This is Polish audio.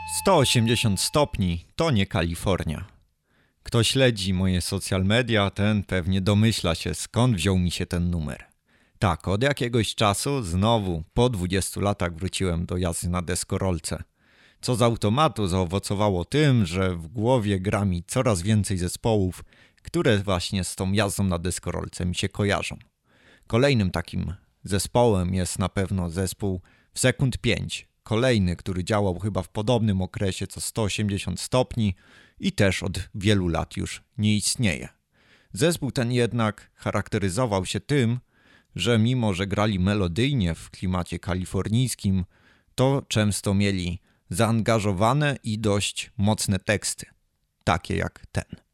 180 stopni to nie Kalifornia. Kto śledzi moje social media, ten pewnie domyśla się, skąd wziął mi się ten numer. Tak, od jakiegoś czasu znowu po 20 latach wróciłem do jazdy na deskorolce. Co z automatu zaowocowało tym, że w głowie gra mi coraz więcej zespołów, które właśnie z tą jazdą na deskorolce mi się kojarzą. Kolejnym takim zespołem jest na pewno zespół w Sekund 5. Kolejny, który działał chyba w podobnym okresie co 180 stopni i też od wielu lat już nie istnieje. Zespół ten jednak charakteryzował się tym, że mimo że grali melodyjnie w klimacie kalifornijskim, to często mieli zaangażowane i dość mocne teksty, takie jak ten.